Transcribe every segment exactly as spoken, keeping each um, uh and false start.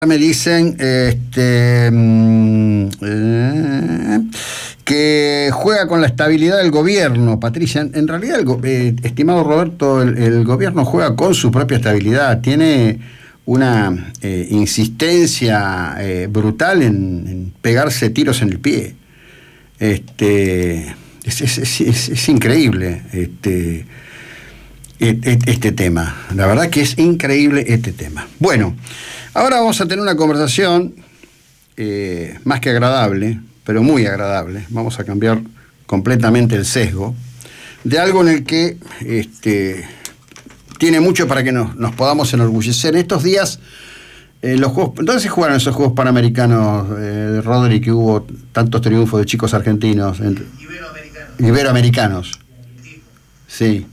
Me dicen este, eh, que juega con la estabilidad del gobierno, Patricia. En realidad, el, eh, estimado Roberto, el, el gobierno juega con su propia estabilidad. Tiene una eh, insistencia eh, brutal en, en pegarse tiros en el pie. Este, es, es, es, es, es increíble este, este tema. La verdad que es increíble este tema. Bueno. Ahora vamos a tener una conversación eh, más que agradable, pero muy agradable. Vamos a cambiar completamente el sesgo de algo en el que este, tiene mucho para que nos, nos podamos enorgullecer. En estos días, eh, los juegos, ¿dónde se jugaron esos Juegos Panamericanos, eh, Rodri, que hubo tantos triunfos de chicos argentinos? En, Iberoamericanos. Iberoamericanos. Sí.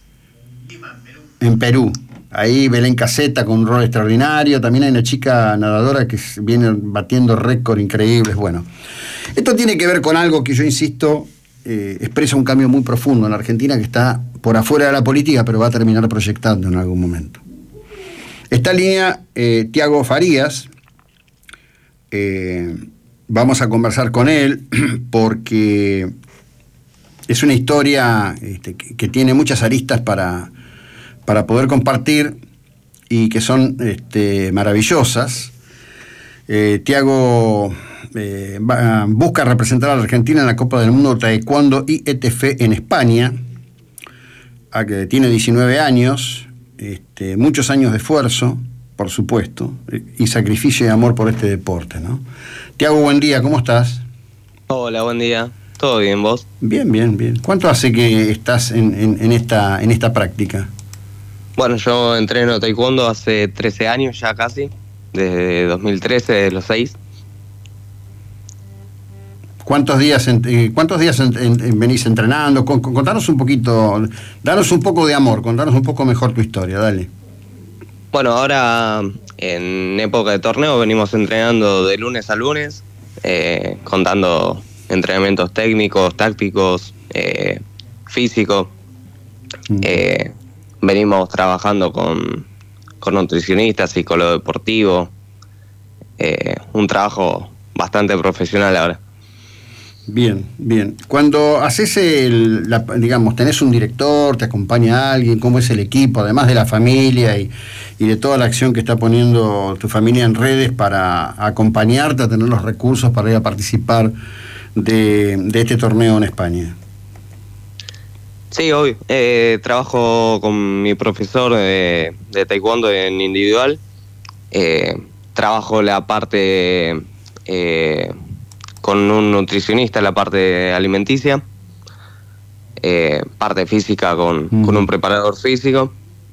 En Perú. Ahí Belén Caseta con un rol extraordinario. También hay una chica nadadora que viene batiendo récord increíbles. Bueno, esto tiene que ver con algo que yo insisto, eh, expresa un cambio muy profundo en la Argentina que está por afuera de la política, pero va a terminar proyectando en algún momento. Esta línea, eh, Tiago Farías, eh, vamos a conversar con él porque es una historia este, que, que tiene muchas aristas para... para poder compartir y que son este, maravillosas. Eh, Tiago eh, va, busca representar a la Argentina en la Copa del Mundo Taekwondo I E T F en España, a que tiene diecinueve años, este, muchos años de esfuerzo, por supuesto, y sacrificio y amor por este deporte, ¿no? Tiago, buen día, ¿cómo estás? Hola, buen día. ¿Todo bien, vos? Bien, bien, bien. ¿Cuánto hace que estás en, en, en, esta, en esta práctica? Bueno, yo entreno taekwondo hace trece años ya casi, desde dos mil trece, de los seis. ¿Cuántos días, en, cuántos días en, en, venís entrenando? Con, con, contanos un poquito, danos un poco de amor, contanos un poco mejor tu historia, dale. Bueno, ahora en época de torneo venimos entrenando de lunes a lunes, eh, contando entrenamientos técnicos, tácticos, eh, físicos. Mm. Eh, venimos trabajando con, con nutricionistas, psicólogo deportivo, eh, un trabajo bastante profesional ahora. Bien, bien. Cuando haces el, la, digamos, tenés un director, te acompaña alguien, ¿cómo es el equipo? Además de la familia y, y de toda la acción que está poniendo tu familia en redes para acompañarte a tener los recursos para ir a participar de, de este torneo en España. Sí, hoy eh, trabajo con mi profesor de, de taekwondo en individual. Eh, trabajo la parte eh, con un nutricionista, la parte alimenticia, eh, parte física con, mm. con un preparador físico.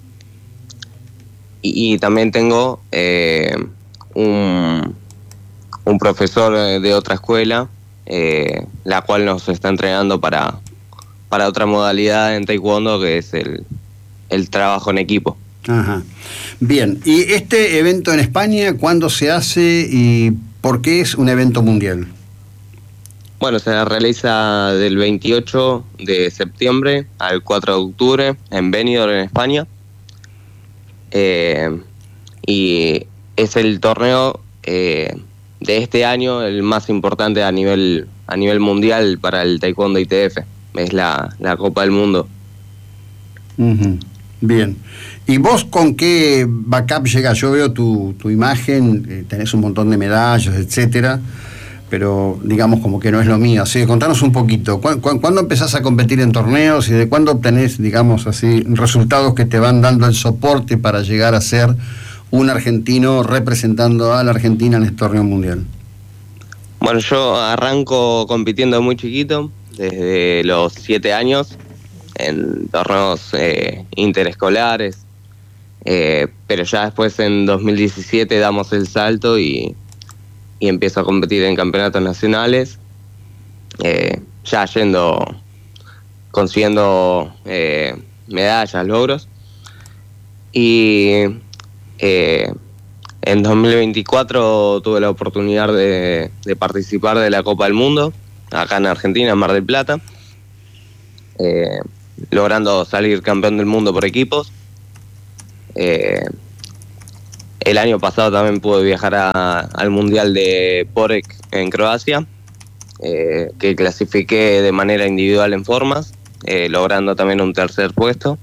Y, y también tengo eh, un, un profesor de otra escuela, eh, la cual nos está entrenando para... para otra modalidad en taekwondo, que es el, el trabajo en equipo. Ajá. Bien, ¿y este evento en España cuándo se hace y por qué es un evento mundial? Bueno, se realiza del veintiocho de septiembre al cuatro de octubre en Benidorm, en España. Eh, y es el torneo eh, de este año el más importante a nivel, a nivel mundial para el taekwondo I T F. Es la, la Copa del Mundo. Uh-huh. Bien. ¿Y vos con qué backup llegás? Yo veo tu, tu imagen, eh, tenés un montón de medallas, etcétera, pero digamos como que no es lo mío. Así que contanos un poquito. ¿Cu- cu- ¿Cuándo empezás a competir en torneos y de cuándo obtenés, digamos así, resultados que te van dando el soporte para llegar a ser un argentino representando a la Argentina en este torneo mundial? Bueno, yo arranco compitiendo muy chiquito, desde los siete años, en torneos eh, interescolares, eh, pero ya después en dos mil diecisiete damos el salto y, y empiezo a competir en campeonatos nacionales, eh, ya yendo, consiguiendo eh, medallas, logros, y eh, en dos mil veinticuatro tuve la oportunidad de, de participar de la Copa del Mundo, acá en Argentina, en Mar del Plata, eh, logrando salir campeón del mundo por equipos. Eh, El año pasado también pude viajar a, al Mundial de Porek en Croacia, eh, que clasifiqué de manera individual en formas, eh, logrando también un tercer puesto.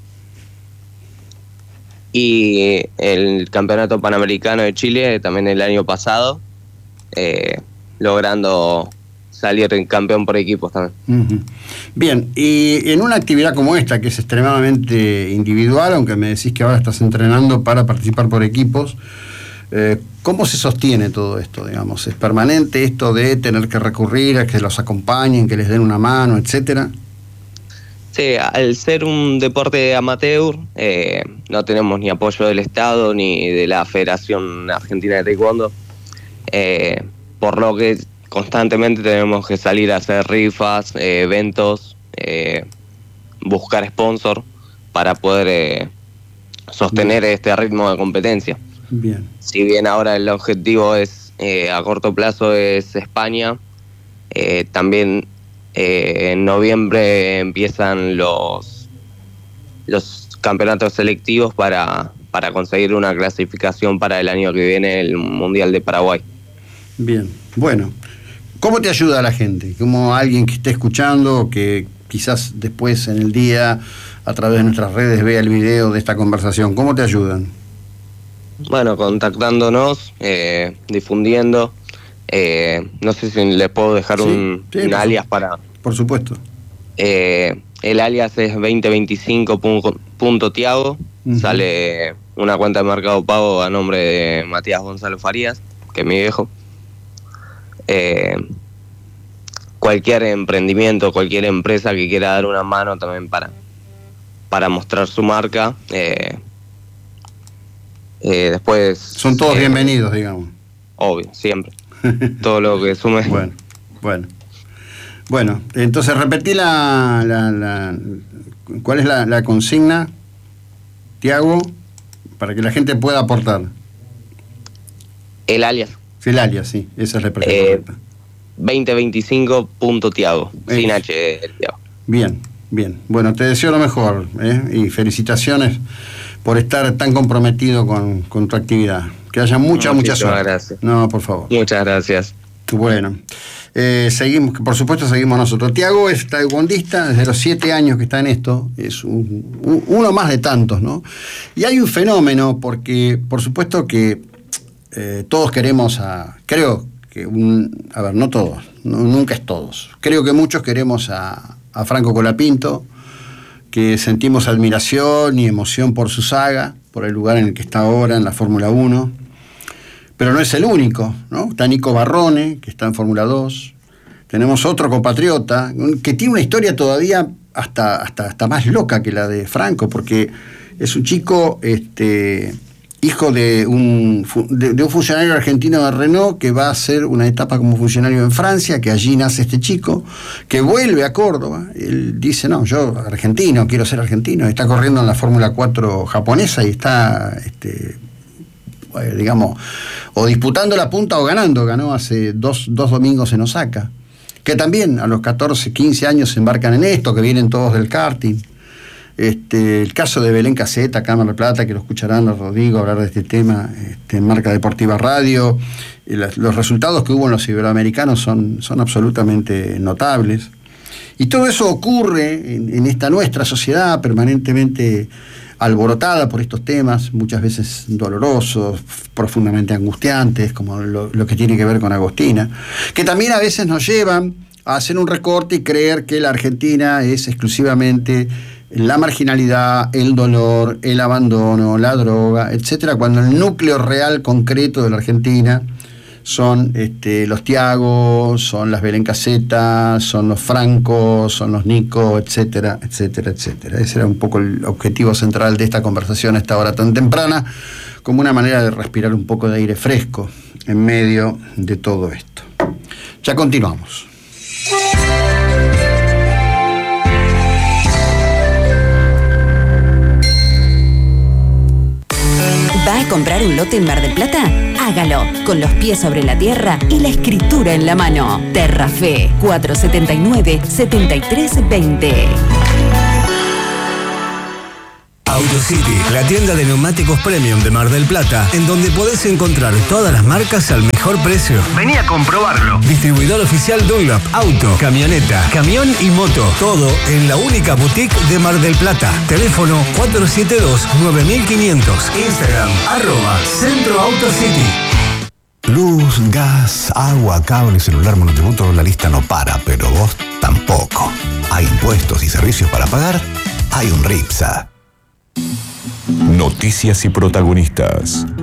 Y el Campeonato Panamericano de Chile también el año pasado, eh, logrando salir campeón por equipos también. Uh-huh. Bien, y en una actividad como esta, que es extremadamente individual, aunque me decís que ahora estás entrenando para participar por equipos, eh, ¿cómo se sostiene todo esto, digamos? ¿Es permanente esto de tener que recurrir a que los acompañen, que les den una mano, etcétera? Sí, al ser un deporte amateur, eh, no tenemos ni apoyo del Estado ni de la Federación Argentina de Taekwondo, eh, por lo que constantemente tenemos que salir a hacer rifas, eh, eventos, eh, buscar sponsor para poder eh, sostener bien. Este ritmo de competencia. Bien. Si bien ahora el objetivo es eh, a corto plazo es España, eh, también eh, en noviembre empiezan los los campeonatos selectivos para, para conseguir una clasificación para el año que viene, el Mundial de Paraguay. Bien, bueno. ¿Cómo te ayuda a la gente? Como alguien que esté escuchando, que quizás después en el día, a través de nuestras redes, vea el video de esta conversación, ¿cómo te ayudan? Bueno, contactándonos, eh, difundiendo. Eh, no sé si les puedo dejar sí, un, sí, un alias para... Por supuesto. Eh, el alias es veinte veinticinco punto tiago. Uh-huh. Sale una cuenta de Mercado Pago a nombre de Matías Gonzalo Farías, que es mi viejo. Eh, cualquier emprendimiento, cualquier empresa que quiera dar una mano también para, para mostrar su marca, eh, eh, después... Son todos eh, bienvenidos, digamos. Obvio, siempre. Todo lo que sume. Bueno, bueno. Bueno, entonces repetí la... la, la ¿cuál es la, la consigna, Tiago, para que la gente pueda aportar? El alias. El alias, sí, esa es la expresión eh, correcta. veinte veinticinco punto tiago, sin H, el Tiago. Bien, bien. Bueno, te deseo lo mejor, ¿eh? Y felicitaciones por estar tan comprometido con, con tu actividad. Que haya mucha, mucha suerte. Gracias. No, por favor. Muchas gracias. Bueno, eh, seguimos, por supuesto seguimos nosotros. Tiago es taekwondista desde los siete años que está en esto, es un, un, uno más de tantos, ¿no? Y hay un fenómeno, porque por supuesto que Eh, todos queremos a, creo que, un, a ver, no todos, no, nunca es todos, creo que muchos queremos a, a Franco Colapinto, que sentimos admiración y emoción por su saga, por el lugar en el que está ahora en la Fórmula uno, pero no es el único, ¿no? Está Nico Barrone, que está en Fórmula dos, tenemos otro compatriota, que tiene una historia todavía hasta, hasta, hasta más loca que la de Franco, porque es un chico, este... hijo de un, de, de un funcionario argentino de Renault que va a hacer una etapa como funcionario en Francia, que allí nace este chico, que vuelve a Córdoba. Él dice, no, yo argentino, quiero ser argentino. Está corriendo en la Fórmula cuatro japonesa y está, este, digamos, o disputando la punta o ganando. Ganó hace dos, dos domingos en Osaka. Que también a los catorce, quince años se embarcan en esto, que vienen todos del karting. Este, el caso de Belén Caseta, acá en Mar del Plata, que lo escucharán a Rodrigo hablar de este tema este, en Marca Deportiva Radio. Y las, los resultados que hubo en los iberoamericanos son, son absolutamente notables. Y todo eso ocurre en, en esta nuestra sociedad permanentemente alborotada por estos temas, muchas veces dolorosos, profundamente angustiantes, como lo, lo que tiene que ver con Agostina, que también a veces nos llevan a hacer un recorte y creer que la Argentina es exclusivamente la marginalidad, el dolor, el abandono, la droga, etcétera, cuando el núcleo real concreto de la Argentina son este, los Tiago, son las Belén Caseta, son los Franco, son los Nico, etcétera, etcétera, etcétera. Ese era un poco el objetivo central de esta conversación a esta hora tan temprana, como una manera de respirar un poco de aire fresco en medio de todo esto. Ya continuamos. ¿Va a comprar un lote en Mar del Plata? Hágalo, con los pies sobre la tierra y la escritura en la mano. Terrafe, cuatro siete nueve, siete tres dos cero. AutoCity, la tienda de neumáticos premium de Mar del Plata, en donde podés encontrar todas las marcas al mejor precio. Vení a comprobarlo. Distribuidor oficial Dunlop, auto, camioneta, camión y moto. Todo en la única boutique de Mar del Plata. Teléfono cuatro siete dos, nueve mil quinientos. Instagram, arroba Centro AutoCity. Luz, gas, agua, cable, celular, monotributo, la lista no para, pero vos tampoco. Hay impuestos y servicios para pagar, hay un RIPSA. Noticias y protagonistas.